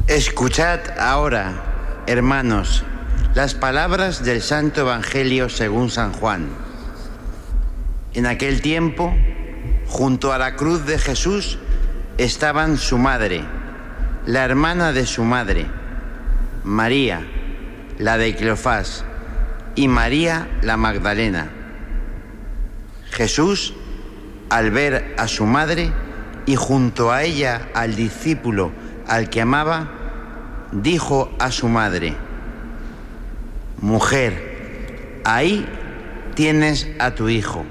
Escuchad ahora, hermanos, las palabras del Santo Evangelio según San Juan. En aquel tiempo, junto a la cruz de Jesús, estaban su madre, la hermana de su madre, María, la de Cleofás, y María la Magdalena. Jesús, al ver a su madre y junto a ella al discípulo al que amaba, dijo a su madre: «Mujer, ahí tienes a tu hijo».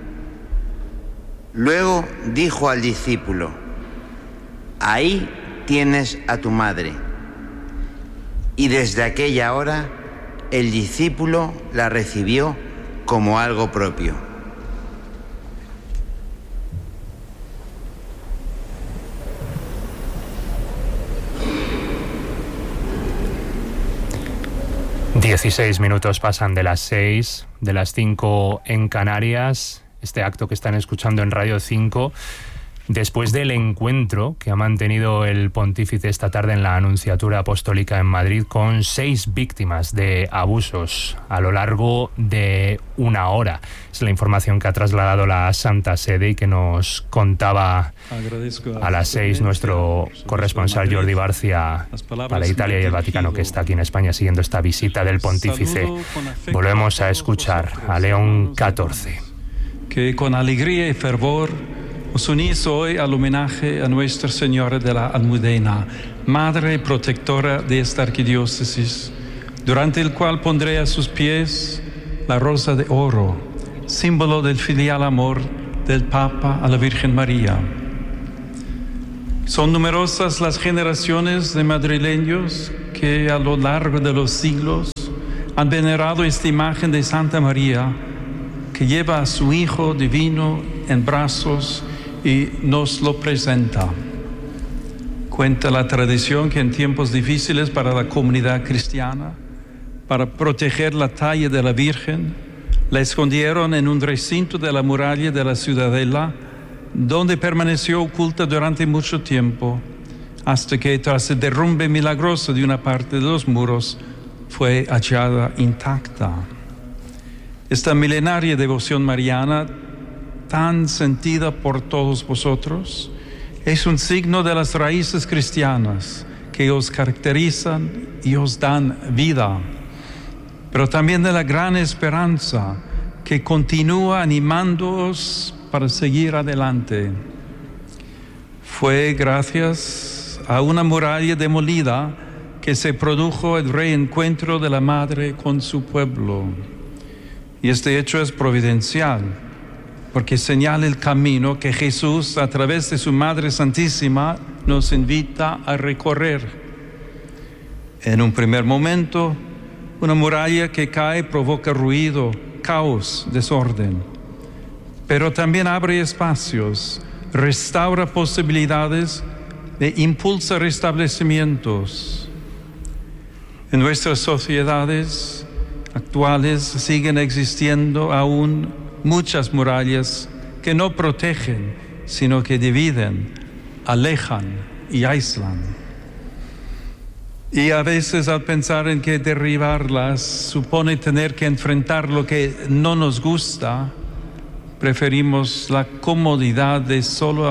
Luego dijo al discípulo: «Ahí tienes a tu madre». Y desde aquella hora el discípulo la recibió como algo propio. Dieciséis minutos pasan de las 6, de las 5 en Canarias. Este acto que están escuchando en Radio 5, después del encuentro que ha mantenido el pontífice esta tarde en la Anunciatura Apostólica en Madrid con 6 víctimas de abusos a lo largo de una hora. Es la información que ha trasladado la Santa Sede y que nos contaba a las 6 nuestro corresponsal Jordi Barcia para Italia y el Vaticano, que está aquí en España siguiendo esta visita del pontífice. Volvemos a escuchar a León XIV. Que con alegría y fervor os unís hoy al homenaje a Nuestra Señora de la Almudena, Madre Protectora de esta arquidiócesis, durante el cual pondré a sus pies la rosa de oro, símbolo del filial amor del Papa a la Virgen María. Son numerosas las generaciones de madrileños que a lo largo de los siglos han venerado esta imagen de Santa María, que lleva a su Hijo Divino en brazos y nos lo presenta. Cuenta la tradición que en tiempos difíciles para la comunidad cristiana, para proteger la talla de la Virgen, la escondieron en un recinto de la muralla de la ciudadela, donde permaneció oculta durante mucho tiempo, hasta que tras el derrumbe milagroso de una parte de los muros, fue hallada intacta. Esta milenaria devoción mariana, tan sentida por todos vosotros, es un signo de las raíces cristianas que os caracterizan y os dan vida, pero también de la gran esperanza que continúa animándoos para seguir adelante. Fue gracias a una muralla demolida que se produjo el reencuentro de la Madre con su pueblo. Y este hecho es providencial, porque señala el camino que Jesús, a través de su Madre Santísima, nos invita a recorrer. En un primer momento, una muralla que cae provoca ruido, caos, desorden, pero también abre espacios, restaura posibilidades e impulsa restablecimientos. En nuestras sociedades actuales siguen existiendo aún muchas murallas que no protegen, sino que dividen, alejan y aíslan. Y a veces al pensar en que derribarlas supone tener que enfrentar lo que no nos gusta, preferimos la comodidad de solo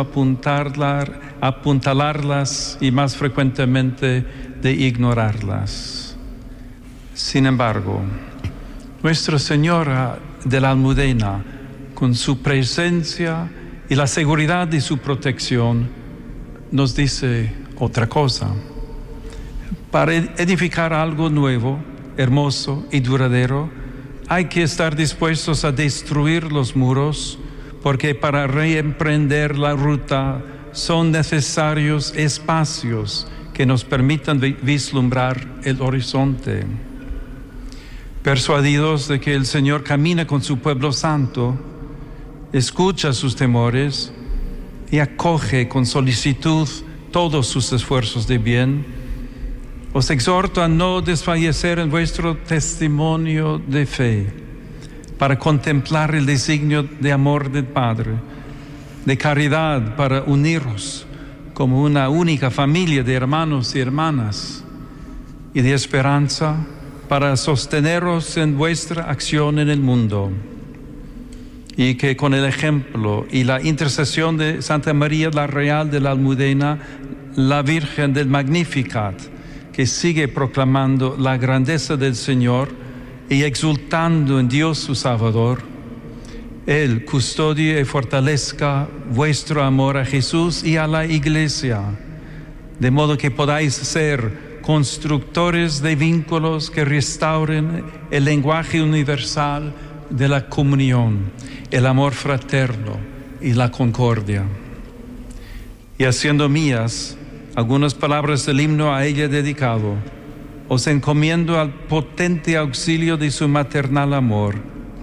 apuntalarlas y más frecuentemente de ignorarlas. Sin embargo, Nuestra Señora de la Almudena, con su presencia y la seguridad de su protección, nos dice otra cosa. Para edificar algo nuevo, hermoso y duradero, hay que estar dispuestos a destruir los muros, porque para reemprender la ruta son necesarios espacios que nos permitan vislumbrar el horizonte. Persuadidos de que el Señor camina con su pueblo santo, escucha sus temores y acoge con solicitud todos sus esfuerzos de bien, os exhorto a no desfallecer en vuestro testimonio de fe, para contemplar el designio de amor del Padre, de caridad para uniros como una única familia de hermanos y hermanas y de esperanza para sosteneros en vuestra acción en el mundo. Y que con el ejemplo y la intercesión de Santa María la Real de la Almudena, la Virgen del Magnificat, que sigue proclamando la grandeza del Señor y exultando en Dios su Salvador, Él custodie y fortalezca vuestro amor a Jesús y a la Iglesia, de modo que podáis ser constructores de vínculos que restauren el lenguaje universal de la comunión, el amor fraterno y la concordia. Y haciendo mías algunas palabras del himno a ella dedicado, os encomiendo al potente auxilio de su maternal amor.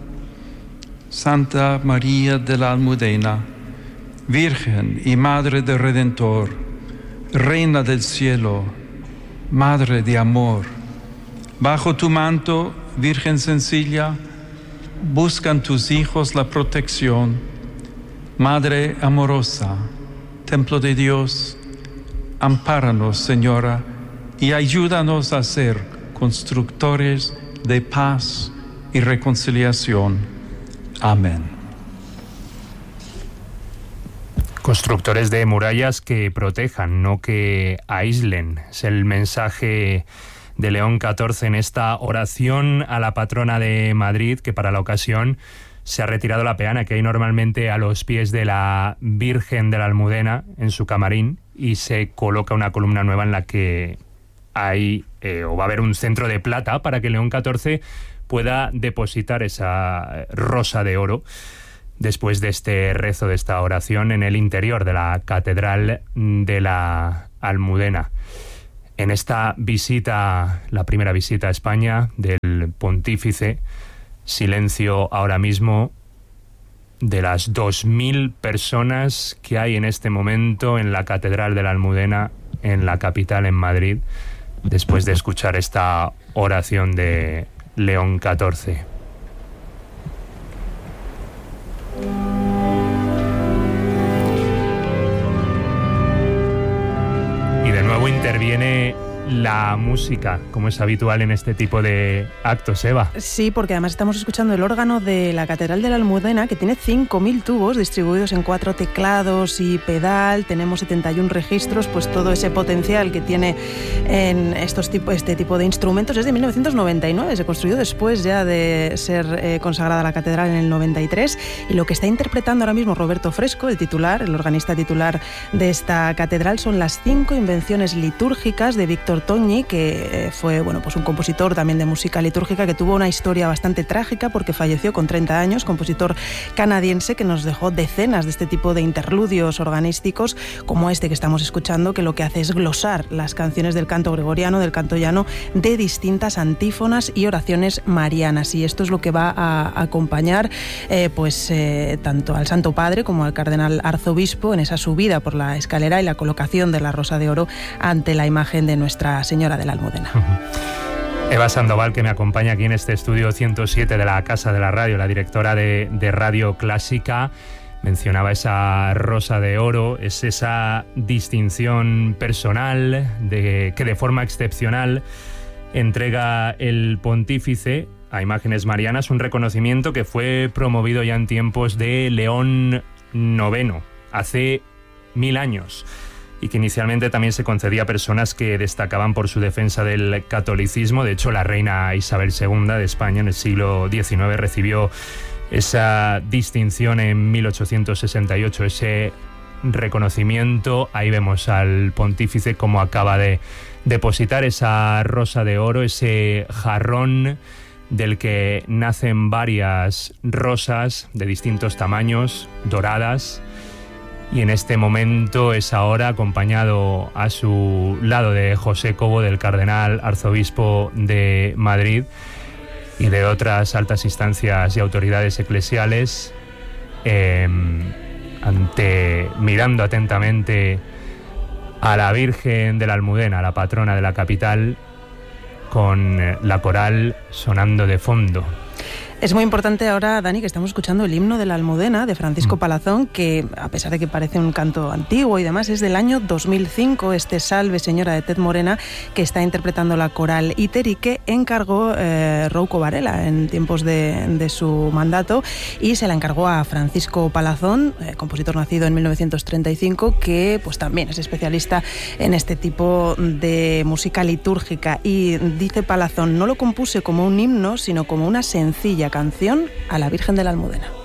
Santa María de la Almudena, Virgen y Madre del Redentor, Reina del cielo, Madre de amor, bajo tu manto, Virgen sencilla, buscan tus hijos la protección. Madre amorosa, templo de Dios, ampáranos, Señora, y ayúdanos a ser constructores de paz y reconciliación. Amén. Constructores de murallas que protejan, no que aíslen. Es el mensaje de León XIV en esta oración a la patrona de Madrid, que para la ocasión se ha retirado la peana que hay normalmente a los pies de la Virgen de la Almudena en su camarín, y se coloca una columna nueva en la que hay o va a haber un centro de plata para que León XIV pueda depositar esa rosa de oro después de este rezo, de esta oración, en el interior de la Catedral de la Almudena. En esta visita, la primera visita a España del pontífice, silencio ahora mismo de las 2.000 personas que hay en este momento en la Catedral de la Almudena, en la capital, en Madrid, después de escuchar esta oración de León XIV. Y de nuevo interviene la música, como es habitual en este tipo de actos, Eva. Sí, porque además estamos escuchando el órgano de la Catedral de la Almudena, que tiene 5.000 tubos distribuidos en 4 teclados y pedal. Tenemos 71 registros, pues todo ese potencial que tiene en este tipo de instrumentos. Es de 1999, se construyó después ya de ser consagrada la catedral en el 93, y lo que está interpretando ahora mismo Roberto Fresco, el titular, el organista titular de esta catedral, son las 5 invenciones litúrgicas de Víctor Togni, que fue pues un compositor también de música litúrgica, que tuvo una historia bastante trágica porque falleció con 30 años, compositor canadiense que nos dejó decenas de este tipo de interludios organísticos como este que estamos escuchando, que lo que hace es glosar las canciones del canto gregoriano, del canto llano, de distintas antífonas y oraciones marianas. Y esto es lo que va a acompañar tanto al Santo Padre como al cardenal arzobispo en esa subida por la escalera y la colocación de la rosa de oro ante la imagen de Nuestra Señora de la Almudena. Eva Sandoval, que me acompaña aquí en este estudio 107 de la Casa de la Radio, la directora de Radio Clásica, mencionaba esa rosa de oro. Es esa distinción personal que de forma excepcional entrega el pontífice a imágenes marianas, un reconocimiento que fue promovido ya en tiempos de León IX, hace 1000 años, y que inicialmente también se concedía a personas que destacaban por su defensa del catolicismo. De hecho, la reina Isabel II de España en el siglo XIX recibió esa distinción en 1868, ese reconocimiento. Ahí vemos al pontífice cómo acaba de depositar esa rosa de oro, ese jarrón del que nacen varias rosas de distintos tamaños, doradas. Y en este momento es ahora acompañado a su lado de José Cobo, del cardenal arzobispo de Madrid, y de otras altas instancias y autoridades eclesiales, mirando atentamente a la Virgen de la Almudena, la patrona de la capital, con la coral sonando de fondo. Es muy importante ahora, Dani, que estamos escuchando el himno de la Almudena de Francisco Palazón, que a pesar de que parece un canto antiguo y demás, es del año 2005, este Salve Señora de Ted Morena, que está interpretando la coral ITER y que encargó Rouco Varela en tiempos de su mandato, y se la encargó a Francisco Palazón, compositor nacido en 1935, que pues también es especialista en este tipo de música litúrgica. Y dice Palazón: no lo compuse como un himno, sino como una sencilla canción a la Virgen de la Almudena.